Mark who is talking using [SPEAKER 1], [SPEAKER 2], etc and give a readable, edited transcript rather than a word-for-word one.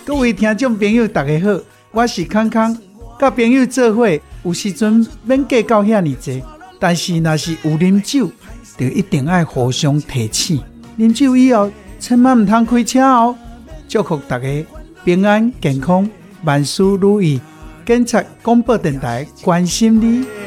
[SPEAKER 1] 各位听众朋友大家好，我是康康，甲朋友做伙有时阵免计较遐尼济，但是若是有啉酒就一定要互相提醒，啉酒以后千万唔通开车哦。祝福大家平安健康，万事如意。警察广播电台关心你。